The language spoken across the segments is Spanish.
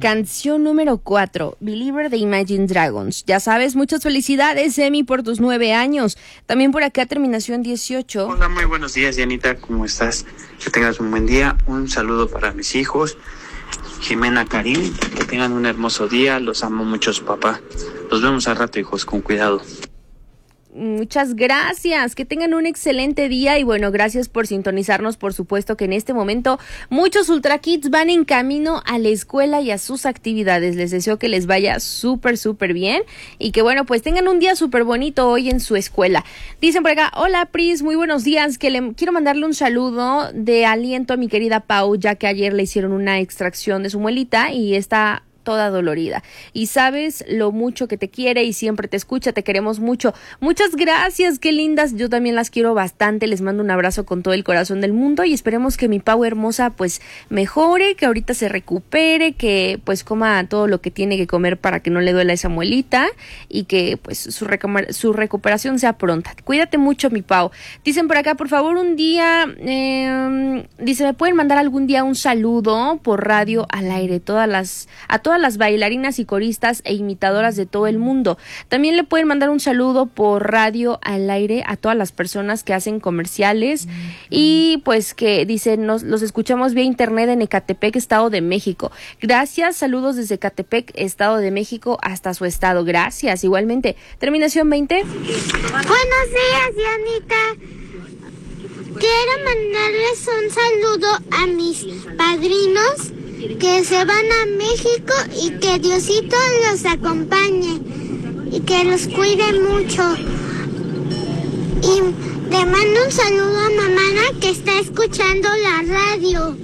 canción número 4, Believer de Imagine Dragons. Ya sabes, muchas felicidades, Emi, por tus 9 años. También por acá, terminación 18. Hola, muy buenos días, Dianita, ¿cómo estás? Que tengas un buen día. Un saludo para mis hijos, Jimena, Karim, que tengan un hermoso día. Los amo mucho, papá. Los vemos al rato, hijos, con cuidado. Muchas gracias, que tengan un excelente día y bueno, gracias por sintonizarnos. Por supuesto que en este momento muchos Ultra Kids van en camino a la escuela y a sus actividades. Les deseo que les vaya súper bien y que bueno, pues tengan un día súper bonito hoy en su escuela. Dicen por acá, hola Pris, muy buenos días, que quiero mandarle un saludo de aliento a mi querida Pau, ya que ayer le hicieron una extracción de su muelita y está toda dolorida. Y sabes lo mucho que te quiere y siempre te escucha, te queremos mucho. Muchas gracias, qué lindas, yo también las quiero bastante, les mando un abrazo con todo el corazón del mundo y esperemos que mi Pau hermosa pues mejore, que ahorita se recupere, que pues coma todo lo que tiene que comer para que no le duela esa muelita y que pues su recuperación sea pronta. Cuídate mucho, mi Pau. Dicen por acá, por favor, un día, dice, ¿me pueden mandar algún día un saludo por radio al aire? A todas las bailarinas y coristas e imitadoras de todo el mundo. También le pueden mandar un saludo por radio al aire a todas las personas que hacen comerciales y pues que dicen, los escuchamos vía internet en Ecatepec, Estado de México. Gracias, saludos desde Ecatepec, Estado de México hasta su estado. Gracias, igualmente. Terminación 20. Buenos días, Dianita. Quiero mandarles un saludo a mis padrinos que se van a México y que Diosito los acompañe y que los cuide mucho. Y le mando un saludo a mamá que está escuchando la radio.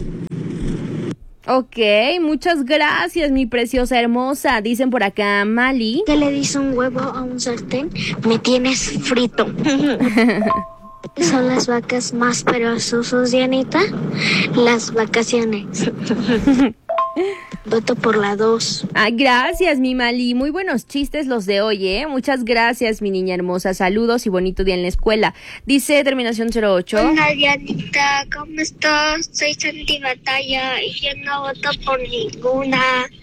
Ok, muchas gracias, mi preciosa hermosa. Dicen por acá, Mali. Que le dice un huevo a un sartén, me tienes frito. Son las vacas más perezosos, Dianita. Las vacaciones. Voto por la 2. Gracias, mi Mali. Muy buenos chistes los de hoy, ¿eh? Muchas gracias, mi niña hermosa. Saludos y bonito día en la escuela. Dice terminación 08. Hola, Dianita. ¿Cómo estás? Soy Santi Batalla y yo no voto por ninguna.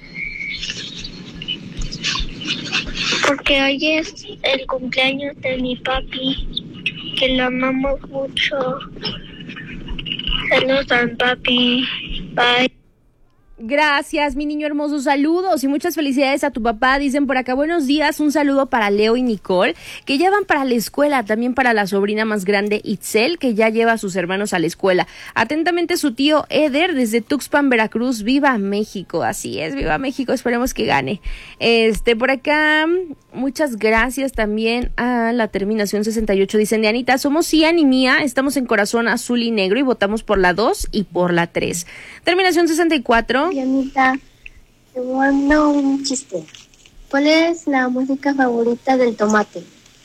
Porque hoy es el cumpleaños de mi papi, que lo amamos mucho. Saludos al papi. Bye. Gracias, mi niño hermoso, saludos y muchas felicidades a tu papá. Dicen por acá, buenos días, un saludo para Leo y Nicole, que ya van para la escuela, también para la sobrina más grande, Itzel, que ya lleva a sus hermanos a la escuela. Atentamente su tío Eder, desde Tuxpan, Veracruz. Viva México, así es, viva México, esperemos que gane. Por acá, muchas gracias también a la terminación 68. Dicen, Dianita, somos Ian y Mía, estamos en corazón azul y negro y votamos por la 2 y por la 3. Terminación 64. Dianita, te mando un chiste. ¿Cuál es la música favorita del tomate?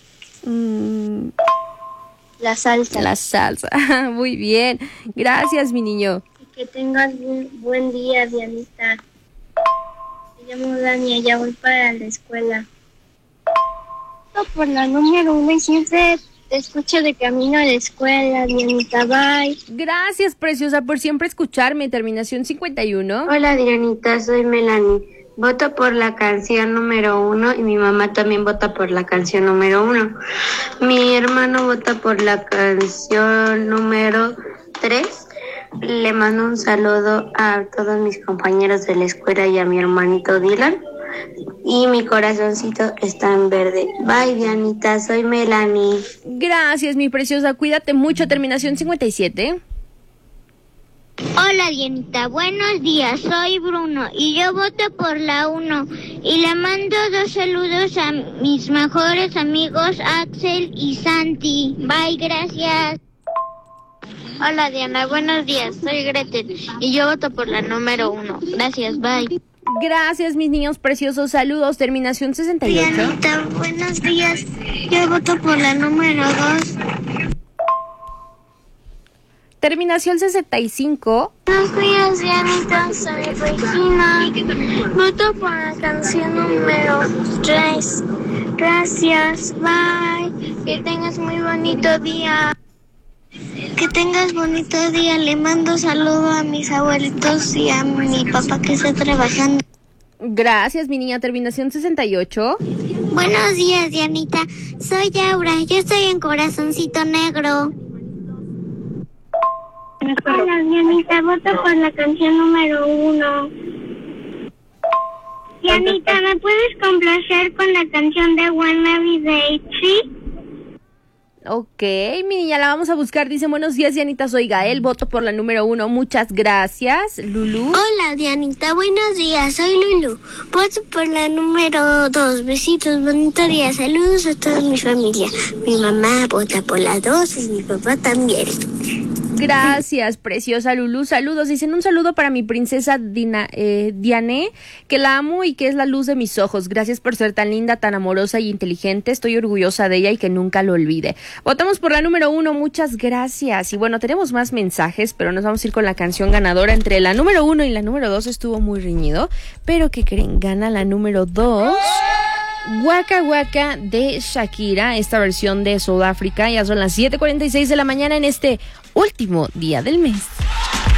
La salsa. La salsa, muy bien. Gracias, mi niño. Y que tengas un buen día, Dianita. Me llamo Dania, ya voy para la escuela. Por la número 1 y siempre te escucho de camino a la escuela, Dianita. Bye. Gracias, preciosa, por siempre escucharme. Terminación 51. Hola, Dianita, soy Melanie. Voto por la canción número 1 y mi mamá también vota por la canción número 1. Mi hermano vota por la canción número 3. Le mando un saludo a todos mis compañeros de la escuela y a mi hermanito Dylan. Y mi corazoncito está en verde. Bye, Dianita, soy Melanie. Gracias, mi preciosa, cuídate mucho. Terminación 57. Hola, Dianita, buenos días, soy Bruno y yo voto por la 1 y le mando 2 saludos a mis mejores amigos Axel y Santi. Bye, gracias. Hola, Diana, buenos días, soy Gretel y yo voto por la número 1. Gracias, bye. Gracias, mis niños preciosos, saludos. Terminación 68. Dianita, buenos días, yo voto por la número 2. Terminación 65. Buenos días, Dianita, soy Regina. Voto por la canción número 3. Gracias, bye. Que tengas muy bonito día. Que tengas bonito día. Le mando saludo a mis abuelitos y a mi papá que está trabajando. Gracias, mi niña. Terminación 68. Buenos días, Dianita. Soy Aura. Yo estoy en Corazoncito Negro. Hola, Dianita. Voto por la canción número 1. Dianita, ¿me puedes complacer con la canción de Wannabe de ITZY? Ok, mi niña, la vamos a buscar. Dice, buenos días, Dianita, soy Gael, voto por la número 1. Muchas gracias. Lulu. Hola, Dianita, buenos días, soy Lulu. Voto por la número 2. Besitos, bonito día, saludos a toda mi familia. Mi mamá vota por la 2 y mi papá también. Gracias, preciosa Lulu. Saludos. Dicen un saludo para mi princesa Diane, que la amo y que es la luz de mis ojos. Gracias por ser tan linda, tan amorosa y inteligente. Estoy orgullosa de ella y que nunca lo olvide. Votamos por la número 1. Muchas gracias. Y bueno, tenemos más mensajes, pero nos vamos a ir con la canción ganadora. Entre la número 1 y la número 2 estuvo muy reñido. Pero ¿qué creen? Gana la número 2. Waka Waka de Shakira, esta versión de Sudáfrica. Ya son las 7:46 de la mañana en este último día del mes.